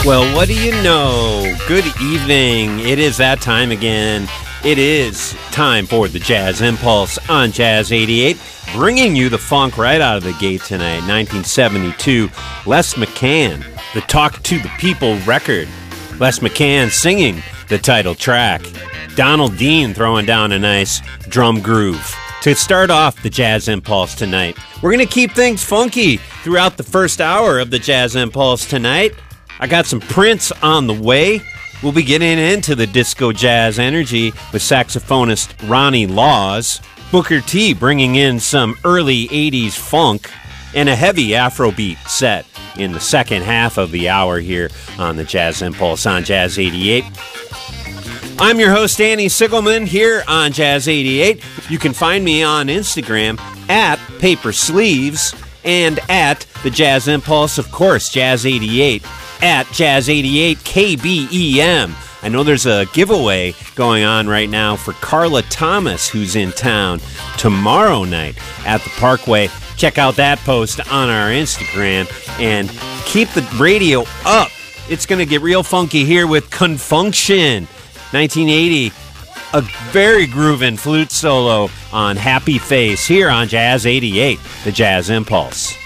Well, what do you know? Good evening. It is that time again. It is time for the Jazz Impulse on Jazz 88, bringing you the funk right out of the gate tonight. 1972, Les McCann, the Talk to the People record. Les McCann singing the title track. Donald Dean throwing down a nice drum groove. To start off the Jazz Impulse tonight, we're going to keep things funky throughout the first hour of the Jazz Impulse tonight. I got some Prince on the way. We'll be getting into the disco jazz energy with saxophonist Ronnie Laws. Booker T bringing in some early 80s funk and a heavy Afrobeat set in the second half of the hour here on the Jazz Impulse on Jazz 88. I'm your host, Danny Sigelman, here on Jazz 88. You can find me on Instagram at Paper Sleeves and at the Jazz Impulse, of course, Jazz 88. At Jazz 88 KBEM. I know there's a giveaway going on right now for Carla Thomas, who's in town tomorrow night at the Parkway. Check out that post on our Instagram and keep the radio up. It's going to get real funky here with Confunction. 1980, a very groovin' flute solo on Happy Face here on Jazz 88, the Jazz Impulse.